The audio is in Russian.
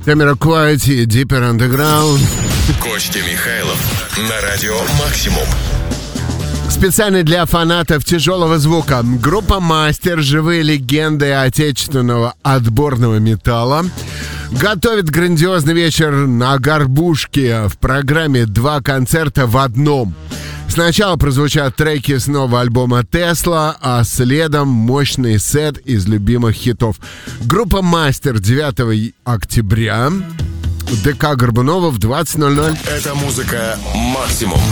Jamiroquai и Deeper Underground. Костя Михайлов на радио «Максимум». Специально для фанатов тяжелого звука. Группа «Мастер», живые легенды отечественного отборного металла, готовит грандиозный вечер на Горбушке в программе «Два концерта в одном». Сначала прозвучат треки с нового альбома «Тесла», а следом мощный сет из любимых хитов. Группа «Мастер» 9 октября. ДК Горбунова в 20:00. Это музыка «Максимум».